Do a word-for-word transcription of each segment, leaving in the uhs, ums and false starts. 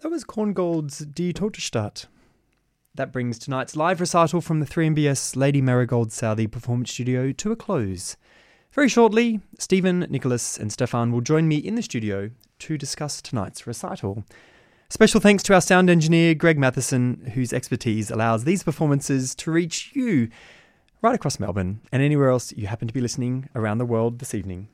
That was Korngold's Die Totestadt. That brings tonight's live recital from the three M B S Lady Marigold Southey Performance Studio to a close. Very shortly, Stephen, Nicholas and Stefan will join me in the studio to discuss tonight's recital. Special thanks to our sound engineer, Greg Matheson, whose expertise allows these performances to reach you right across Melbourne and anywhere else you happen to be listening around the world this evening.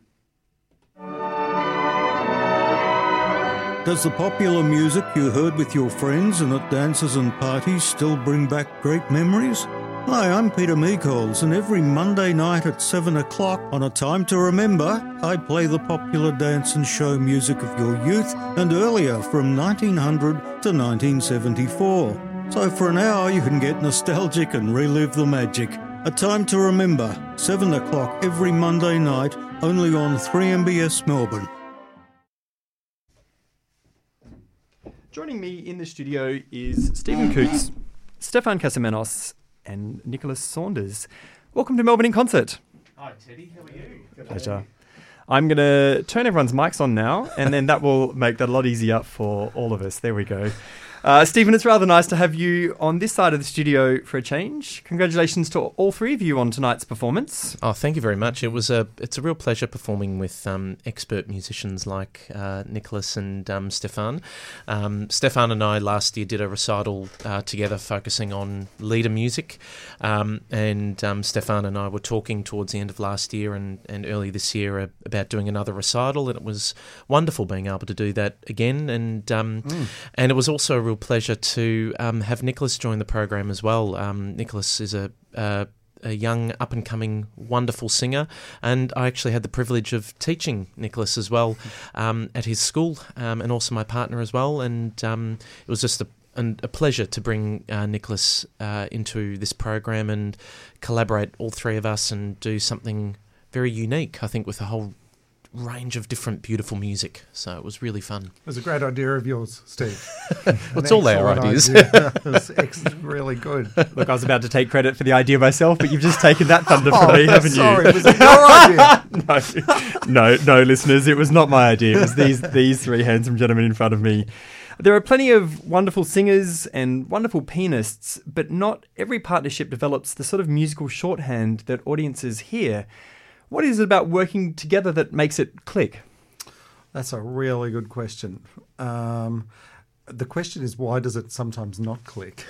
Does the popular music you heard with your friends and at dances and parties still bring back great memories? Hi, I'm Peter Meekols, and every Monday night at seven o'clock on A Time to Remember, I play the popular dance and show music of your youth and earlier from nineteen hundred to nineteen seventy-four. So for an hour you can get nostalgic and relive the magic. A Time to Remember, seven o'clock every Monday night, only on three M B S Melbourne. Joining me in the studio is Stephen Coots, Stefan Casamenos, and Nicholas Saunders. Welcome to Melbourne in Concert. Hi, Teddy. How are you? Good Pleasure. I'm going to turn everyone's mics on now, and then that will make that a lot easier for all of us. There we go. Uh, Stephen, it's rather nice to have you on this side of the studio for a change. Congratulations to all three of you on tonight's performance. Oh, thank you very much. It was a it's a real pleasure performing with um, expert musicians like uh, Nicholas and um, Stefan. Um, Stefan and I last year did a recital uh, together focusing on leader music, um, and um, Stefan and I were talking towards the end of last year and, and early this year about doing another recital, and it was wonderful being able to do that again. And um, mm. and it was also a real pleasure to um, have Nicholas join the program as well. Um, Nicholas is a, a, a young, up-and-coming, wonderful singer, and I actually had the privilege of teaching Nicholas as well um, at his school, um, and also my partner as well, and um, it was just a And a pleasure to bring uh, Nicholas uh, into this program and collaborate, all three of us, and do something very unique, I think, with a whole range of different beautiful music. So it was really fun. It was a great idea of yours, Steve. Well, it's all our ideas. Idea. It was ex- really good. Look, I was about to take credit for the idea myself, but you've just taken that thunder from oh, me, haven't sorry, you? Was it your idea? no, no, no, listeners, it was not my idea. It was these these three handsome gentlemen in front of me. There are plenty of wonderful singers and wonderful pianists, but not every partnership develops the sort of musical shorthand that audiences hear. What is it about working together that makes it click? That's a really good question. Um, the question is, why does it sometimes not click?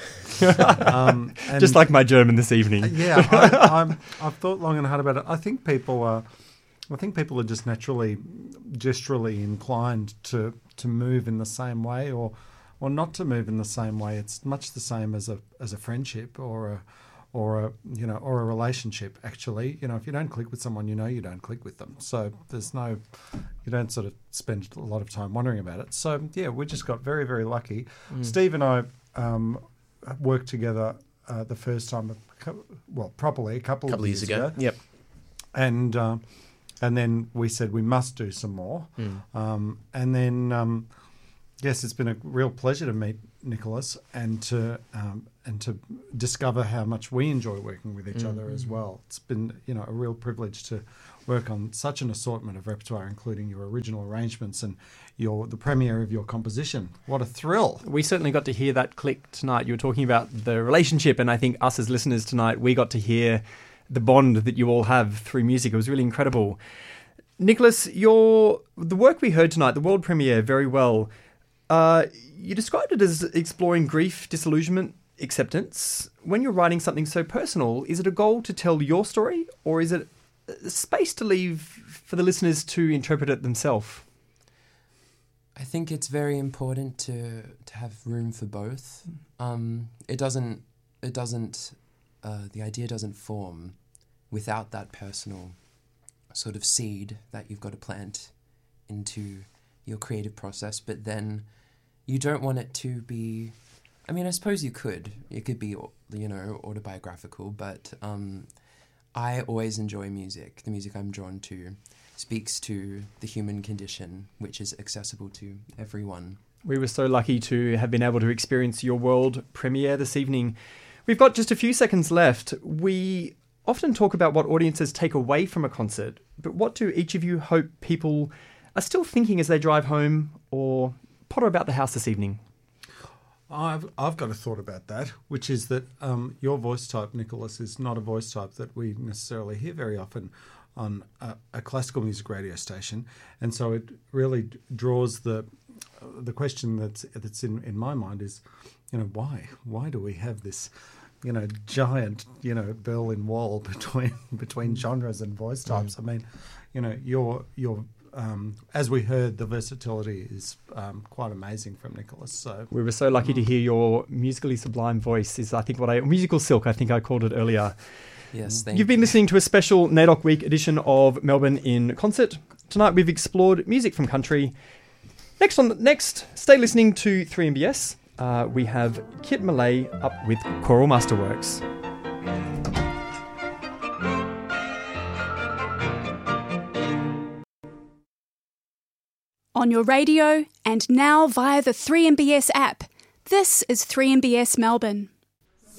um, and Just like my German this evening. Yeah, I, I'm, I've thought long and hard about it. I think people are, I think people are just naturally, gesturally inclined to to move in the same way, or or not to move in the same way. It's much the same as a as a friendship or a or a you know or a relationship. Actually, you know, if you don't click with someone, you know you don't click with them. So there's no, you don't sort of spend a lot of time wondering about it. So yeah, we just got very very lucky. Mm. Steve and I um, worked together uh, the first time, well, properly a couple, couple of years, years ago. ago. Yep, and. Uh, And then we said we must do some more. Mm. Um, and then, um, yes, it's been a real pleasure to meet Nicholas and to um, and to discover how much we enjoy working with each mm. other as well. It's been, you know, a real privilege to work on such an assortment of repertoire, including your original arrangements and your the premiere of your composition. What a thrill! We certainly got to hear that click tonight. You were talking about the relationship, and I think us as listeners tonight, we got to hear the bond that you all have through music. It was really incredible. Nicholas, your the work we heard tonight, the world premiere, very well. Uh, you described it as exploring grief, disillusionment, acceptance. When you're writing something so personal, is it a goal to tell your story, or is it a space to leave for the listeners to interpret it themselves? I think it's very important to to have room for both. Um, it doesn't. It doesn't. Uh, the idea doesn't form without that personal sort of seed that you've got to plant into your creative process. But then you don't want it to be, I mean, I suppose you could. It could be, you know, autobiographical, but um, I always enjoy music. The music I'm drawn to speaks to the human condition, which is accessible to everyone. We were so lucky to have been able to experience your world premiere this evening. We've got just a few seconds left. We often talk about what audiences take away from a concert, but what do each of you hope people are still thinking as they drive home or potter about the house this evening? I've I've got a thought about that, which is that um, your voice type, Nicholas, is not a voice type that we necessarily hear very often on a, a classical music radio station, and so it really draws the the question that's that's in, in my mind is, you know, why why do we have this, you know, giant, you know, Berlin Wall between between genres and voice types? Mm. I mean, you know, your your Um, as we heard, the versatility is um, quite amazing from Nicholas. So we were so lucky to hear your musically sublime voice. Is I think what I musical silk. I think I called it earlier. Yes, thank You've been you. listening to a special NAIDOC Week edition of Melbourne in Concert. Tonight we've explored music from country. Next on the, next, stay listening to three M B S. Uh, we have Kit Malay up with Choral Masterworks. On your radio and now via the three M B S app. This is three M B S Melbourne.